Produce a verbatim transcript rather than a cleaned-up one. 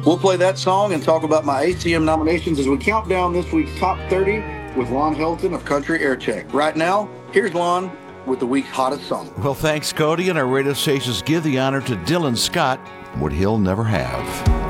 We'll play that song and talk about my A C M nominations as we count down this week's top thirty with Lon Helton of Country Air Check. Right now, here's Lon with the week's hottest song. Well, thanks, Cody, and our radio stations give the honor to Dylan Scott, what he'll never have.